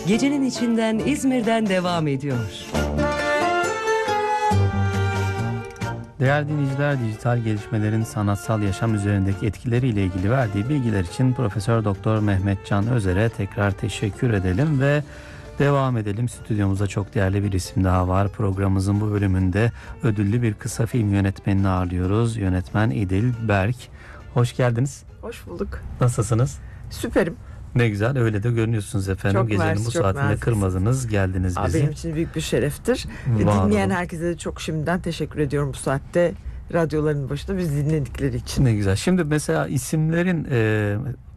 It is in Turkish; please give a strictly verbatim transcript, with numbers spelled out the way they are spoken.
Gecenin içinden İzmir'den devam ediyor. Değerli dinleyiciler, dijital gelişmelerin sanatsal yaşam üzerindeki etkileriyle ilgili verdiği bilgiler için Profesör Doktor Mehmet Can Özer'e tekrar teşekkür edelim ve devam edelim. Stüdyomuzda çok değerli bir isim daha var. Programımızın bu bölümünde ödüllü bir kısa film yönetmenini ağırlıyoruz. Yönetmen İdil Berk. Hoş geldiniz. Hoş bulduk. Nasılsınız? Süperim. Ne güzel, öyle de görünüyorsunuz efendim. Çok Gecenin mersi, bu çok saatinde mersi. kırmadınız, geldiniz Aa, bizi. benim için büyük bir şereftir. Var Dinleyen olun. herkese de çok şimdiden teşekkür ediyorum bu saatte radyoların başında bizi dinledikleri için. Ne güzel. Şimdi mesela isimlerin e,